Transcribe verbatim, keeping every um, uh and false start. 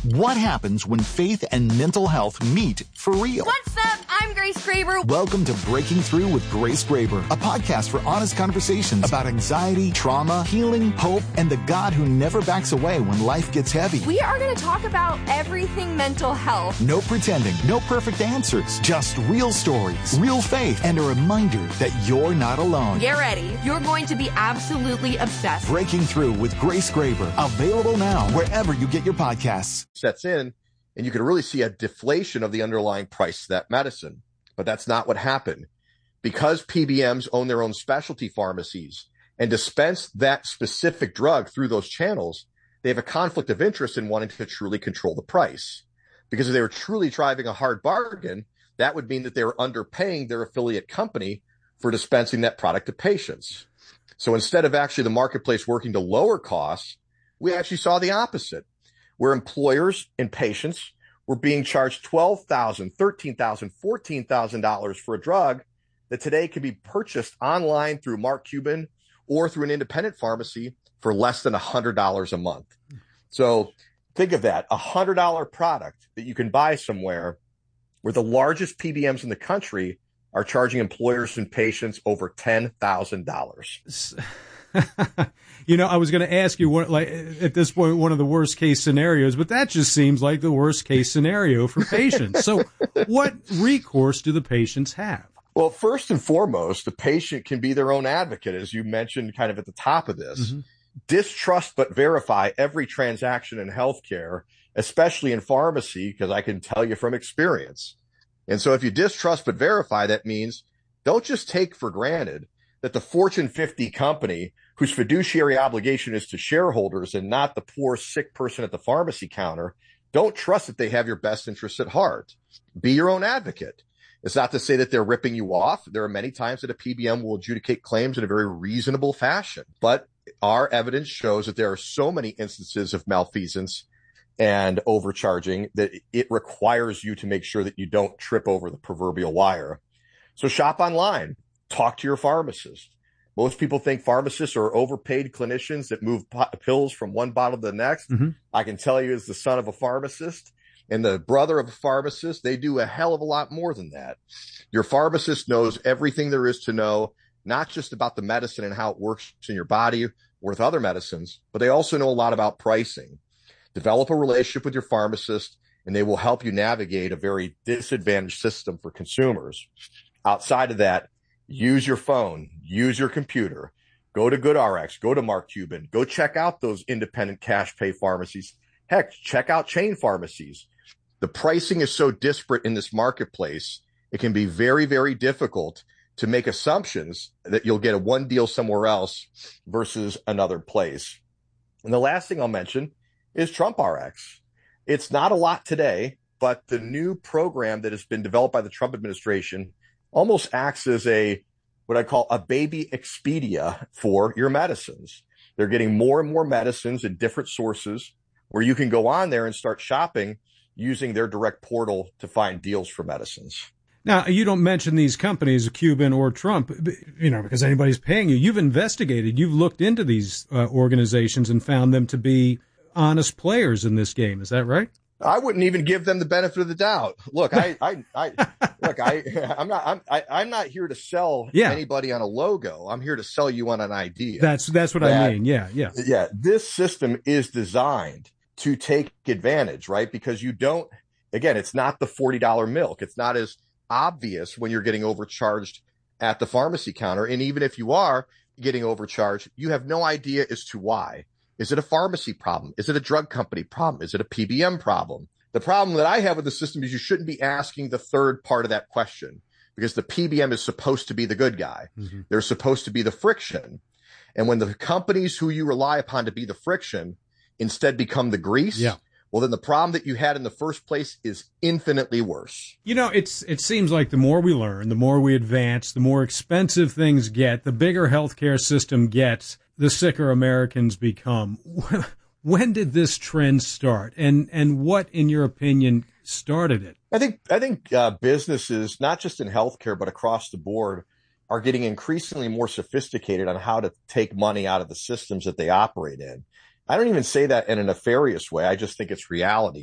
What happens when faith and mental health meet for real? What's up? I'm Grace Graber. Welcome to Breaking Through with Grace Graber, a podcast for honest conversations about anxiety, trauma, healing, hope, and the God who never backs away when life gets heavy. We are going to talk about everything mental health. No pretending, no perfect answers, just real stories, real faith, and a reminder that you're not alone. Get ready. You're going to be absolutely obsessed. Breaking Through with Grace Graber, available now wherever you get your podcasts. Sets in, and you can really see a deflation of the underlying price of that medicine. But that's not what happened. Because P B Ms own their own specialty pharmacies and dispense that specific drug through those channels, they have a conflict of interest in wanting to truly control the price. Because if they were truly driving a hard bargain, that would mean that they were underpaying their affiliate company for dispensing that product to patients. So instead of actually the marketplace working to lower costs, we actually saw the opposite, where employers and patients were being charged twelve thousand dollars, thirteen thousand dollars, fourteen thousand dollars for a drug that today can be purchased online through Mark Cuban or through an independent pharmacy for less than one hundred dollars a month. So think of that, a one hundred dollars product that you can buy somewhere where the largest P B Ms in the country are charging employers and patients over ten thousand dollars. You know, I was going to ask you what, like, at this point, one of the worst case scenarios, but that just seems like the worst case scenario for patients. So what recourse do the patients have? Well, first and foremost, the patient can be their own advocate, as you mentioned kind of at the top of this. Mm-hmm. Distrust but verify every transaction in healthcare, especially in pharmacy, because I can tell you from experience. And so if you distrust but verify, that means don't just take for granted that the Fortune fifty company whose fiduciary obligation is to shareholders and not the poor sick person at the pharmacy counter, don't trust that they have your best interests at heart. Be your own advocate. It's not to say that they're ripping you off. There are many times that a P B M will adjudicate claims in a very reasonable fashion, but our evidence shows that there are so many instances of malfeasance and overcharging that it requires you to make sure that you don't trip over the proverbial wire. So shop online. Talk to your pharmacist. Most people think pharmacists are overpaid clinicians that move po- pills from one bottle to the next. Mm-hmm. I can tell you, as the son of a pharmacist and the brother of a pharmacist, they do a hell of a lot more than that. Your pharmacist knows everything there is to know, not just about the medicine and how it works in your body or with other medicines, but they also know a lot about pricing. Develop a relationship with your pharmacist, and they will help you navigate a very disadvantaged system for consumers. Outside of that, use your phone, use your computer, go to GoodRx, go to Mark Cuban, go check out those independent cash pay pharmacies. Heck, check out chain pharmacies. The pricing is so disparate in this marketplace, it can be very, very difficult to make assumptions that you'll get a one deal somewhere else versus another place. And the last thing I'll mention is TrumpRx. It's not a lot today, but the new program that has been developed by the Trump administration almost acts as a, what I call a baby Expedia for your medicines. They're getting more and more medicines in different sources where you can go on there and start shopping using their direct portal to find deals for medicines. Now, you don't mention these companies, Cuban or Trump, you know, because anybody's paying you. You've investigated, you've looked into these uh, organizations and found them to be honest players in this game. Is that right? I wouldn't even give them the benefit of the doubt. Look, I, I, I look, I, I'm not, I'm, I, I'm not here to sell yeah. anybody on a logo. I'm here to sell you on an idea. That's, that's what that, I mean. Yeah. Yeah. Yeah. This system is designed to take advantage, right? Because you don't, again, it's not the forty dollars milk. It's not as obvious when you're getting overcharged at the pharmacy counter. And even if you are getting overcharged, you have no idea as to why. Is it a pharmacy problem? Is it a drug company problem? Is it a P B M problem? The problem that I have with the system is you shouldn't be asking the third part of that question, because the P B M is supposed to be the good guy. Mm-hmm. They're supposed to be the friction. And when the companies who you rely upon to be the friction instead become the grease, yeah. well, then the problem that you had in the first place is infinitely worse. You know, it's it seems like the more we learn, the more we advance, the more expensive things get, the bigger healthcare system gets, the sicker Americans become. When did this trend start, and and what, in your opinion, started it? I think I think uh, businesses, not just in healthcare but across the board, are getting increasingly more sophisticated on how to take money out of the systems that they operate in. I don't even say that in a nefarious way. I just think it's reality.